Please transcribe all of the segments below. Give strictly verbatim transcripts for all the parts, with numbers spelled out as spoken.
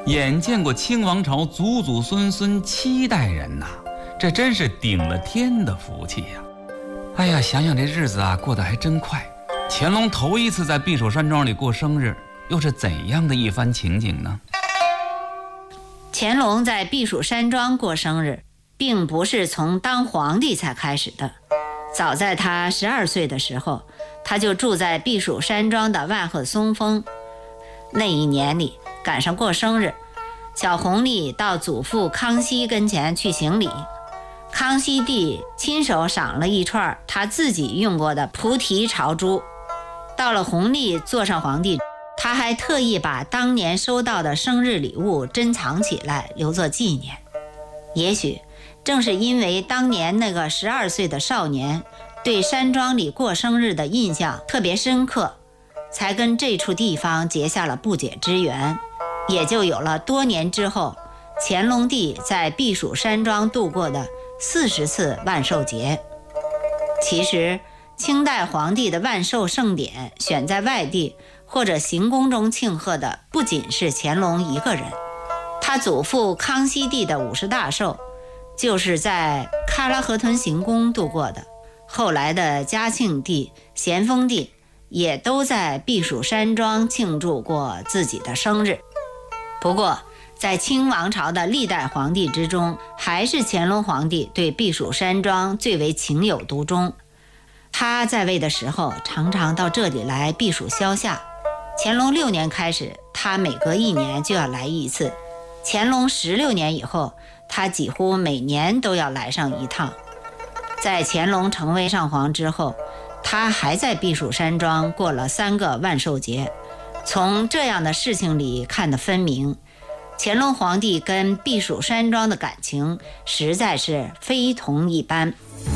眼见过清王朝祖祖孙孙七代人呐、啊，这真是顶了天的福气呀、啊！哎呀，想想这日子啊，过得还真快。乾隆头一次在避暑山庄里过生日，又是怎样的一番情景呢？ 乾隆在避暑山庄过生日，并不是从当皇帝才开始的。早在他十二岁的时候，他就住在避暑山庄的万壑松峰。那一年里赶上过生日，小弘历到祖父康熙跟前去行礼，康熙帝亲手赏了一串他自己用过的菩提朝珠。到了弘历坐上皇帝，他还特意把当年收到的生日礼物珍藏起来，留作纪念。也许正是因为当年那个十二岁的少年对山庄里过生日的印象特别深刻，才跟这处地方结下了不解之缘，也就有了多年之后乾隆帝在避暑山庄度过的四十次万寿节。其实清代皇帝的万寿盛典选在外地或者行宫中庆贺的不仅是乾隆一个人，他祖父康熙帝的五十大寿就是在喀拉河屯行宫度过的，后来的嘉庆帝、咸丰帝也都在避暑山庄庆祝过自己的生日。不过在清王朝的历代皇帝之中，还是乾隆皇帝对避暑山庄最为情有独钟。他在位的时候常常到这里来避暑消夏。乾隆六年开始，他每隔一年就要来一次。乾隆十六年以后，他几乎每年都要来上一趟。在乾隆成为上皇之后，他还在避暑山庄过了三个万寿节。从这样的事情里看得分明，乾隆皇帝跟避暑山庄的感情实在是非同一般。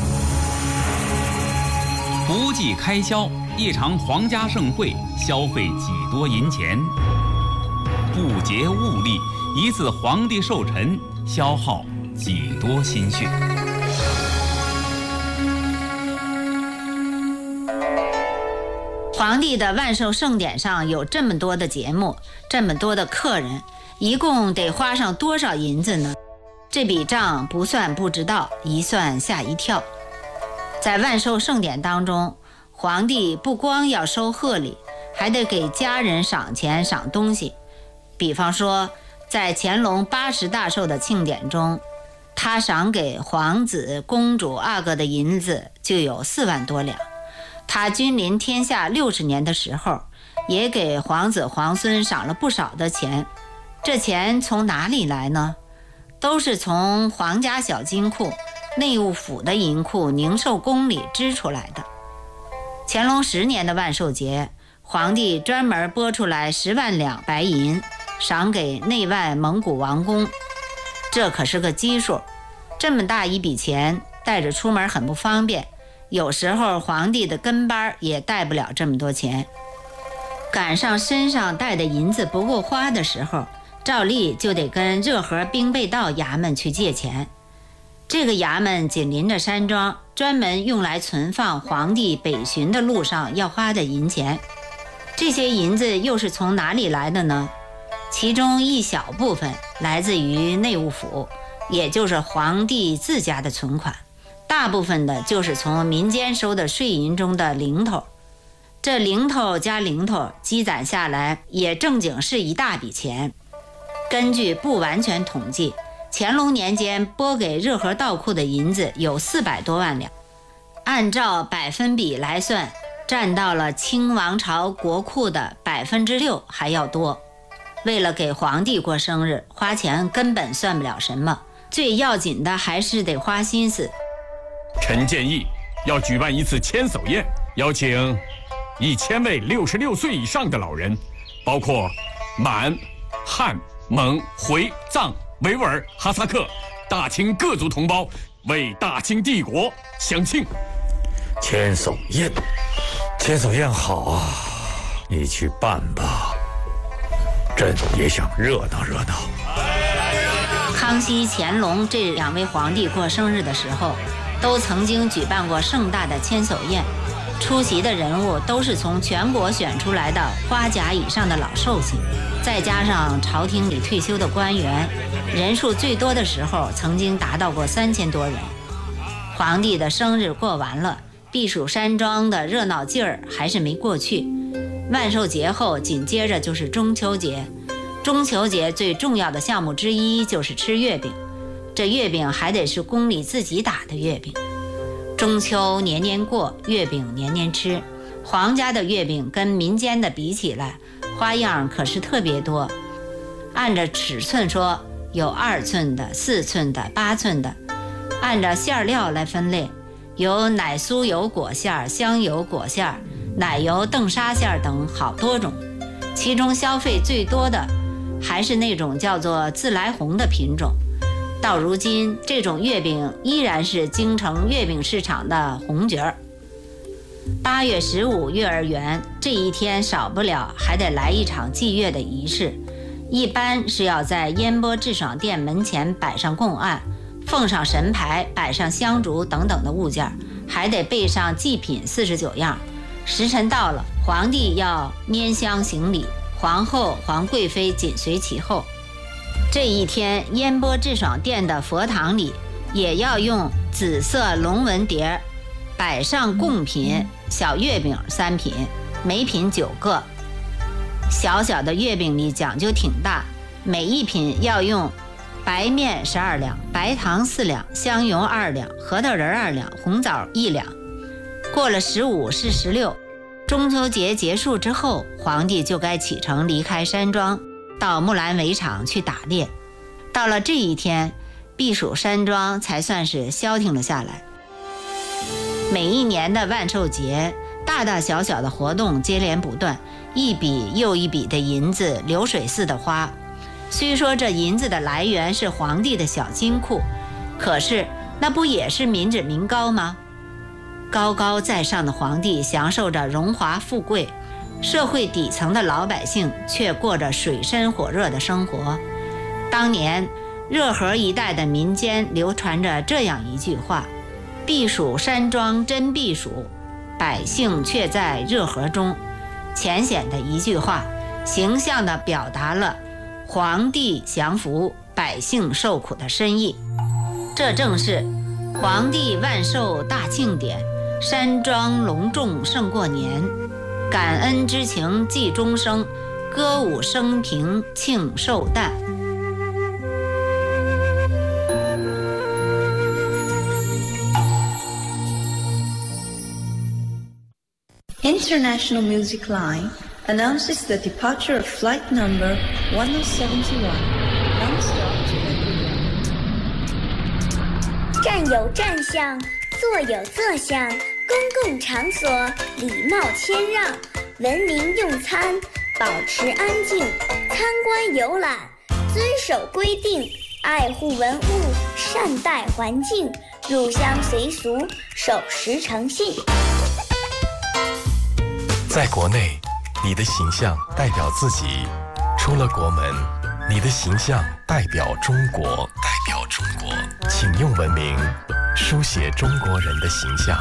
不计开销，一场皇家盛会消费几多银钱？不竭物力，一次皇帝寿辰消耗几多心血？ 皇帝的万寿盛典上有这么多的节目，这么多的客人，一共得花上多少银子呢？这笔账不算不知道，一算吓一跳。在万寿盛典当中，皇帝不光要收贺礼，还得给家人赏钱赏东西。比方说在乾隆八十大寿的庆典中，他赏给皇子公主阿哥的银子就有四万多两。他君临天下六十年的时候，也给皇子皇孙赏了不少的钱。这钱从哪里来呢？都是从皇家小金库、内务府的银库宁寿宫里支出来的。乾隆十年的万寿节，皇帝专门拨出来十万两白银，赏给内外蒙古王公。这可是个基数，这么大一笔钱带着出门很不方便，有时候皇帝的跟班也带不了这么多钱。赶上身上带的银子不够花的时候，照例就得跟热河兵备道衙门去借钱。这个衙门紧邻着山庄，专门用来存放皇帝北巡的路上要花的银钱。这些银子又是从哪里来的呢？其中一小部分来自于内务府，也就是皇帝自家的存款，大部分的就是从民间收的税银中的零头。这零头加零头积攒下来，也正经是一大笔钱。根据不完全统计，乾隆年间拨给热河道库的银子有四百多万两，按照百分比来算，占到了清王朝国库的百分之六还要多。为了给皇帝过生日，花钱根本算不了什么，最要紧的还是得花心思。 臣建议要举办一次千叟宴，邀请一千位六十六岁以上的老人，包括满、汉、蒙、回、藏、维吾尔、哈萨克、大清各族同胞，为大清帝国相庆。 千叟宴，千叟宴好啊，你去办吧，朕也想热闹热闹。 康熙、乾隆这两位皇帝过生日的时候，都曾经举办过盛大的千叟宴，出席的人物都是从全国选出来的花甲以上的老寿星。 再加上朝廷里退休的官员，人数最多的时候曾经达到过三千多人。皇帝的生日过完了，避暑山庄的热闹劲儿还是没过去。万寿节后紧接着就是中秋节，中秋节最重要的项目之一就是吃月饼，这月饼还得是宫里自己打的月饼。中秋年年过，月饼年年吃。皇家的月饼跟民间的比起来，花样可是特别多。按着尺寸说，有二寸的、四寸的、八寸的。按照馅料来分类，有奶酥油果馅、香油果馅、奶油邓沙馅等好多种。其中消费最多的还是那种叫做自来红的品种。到如今，这种月饼依然是京城月饼市场的红角儿。八月十五月儿圆这一天，少不了还得来一场祭月的仪式，一般是要在烟波智爽殿门前摆上供案，奉上神牌，摆上香烛等等的物件，还得备上祭品四十九样。时辰到了，皇帝要拈香行礼，皇后、皇贵妃紧随其后。这一天，烟波智爽殿的佛堂里也要用紫色龙纹碟摆上贡品，小月饼三品，每品九个。小小的月饼里讲究挺大，每一品要用白面十二两，白糖四两，香油二两，核桃仁二两，红枣一两。过了十五是十六，中秋节结束之后，皇帝就该启程离开山庄，到木兰围场去打猎。到了这一天，避暑山庄才算是消停了下来。每一年的万寿节，大大小小的活动接连不断，一笔又一笔的银子流水似的花。虽说这银子的来源是皇帝的小金库，可是那不也是民脂民膏吗？高高在上的皇帝享受着荣华富贵，社会底层的老百姓却过着水深火热的生活。当年热河一带的民间流传着这样一句话：避暑山庄真避暑，百姓却在热河中。浅显的一句话，形象地表达了皇帝降服，百姓受苦的深意。这正是皇帝万寿大庆典，山庄隆重胜过年，感恩之情寄终生，歌舞升平庆寿诞。 International Music Line announces the departure of flight number one oh seven one, non-stop to India. 站有站相，坐有坐相，公共场所礼貌谦让，文明用餐，保持安静，参观游览，遵守规定，爱护文物，善待环境，入乡随俗，守时诚信。 在国内，你的形象代表自己；出了国门，你的形象代表中国。代表中国，请用文明书写中国人的形象。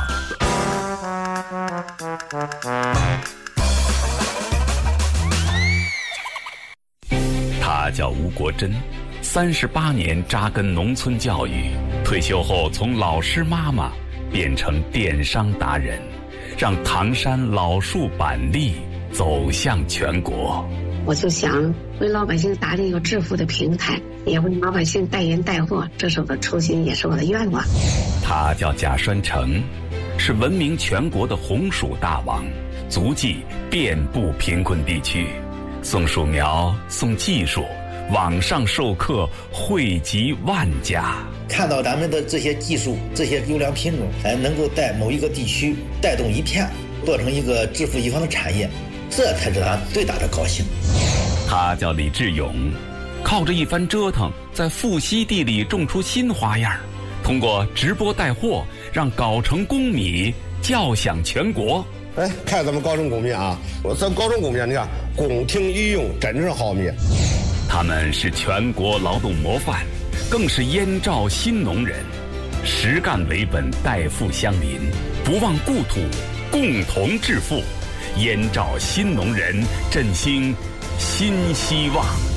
他叫吴国珍，三十八年扎根农村教育，退休后从老师妈妈变成电商达人。让唐山老树板栗走向全国。 我就想为老百姓打理一个致富的平台，也为老百姓带人带货，这是我的初心，也是我的愿望。 他叫贾栓成，是闻名全国的红薯大王，足迹遍布贫困地区，送薯苗，送技术，网上授课惠及万家。 看到咱们的这些技术，这些优良品种，哎，能够在某一个地区带动一片，做成一个致富一方的产业，这才是他最大的高兴。 他叫李志勇，靠着一番折腾，在富硒地里种出新花样，通过直播带货，让藁城公米叫响全国。 哎，看咱们藁城公米啊，我咱藁城公米，你看宫廷御用，真是好米。 他们是全国劳动模范，更是燕赵新农人，实干为本，代富乡邻，不忘故土，共同致富。燕赵新农人振兴新希望。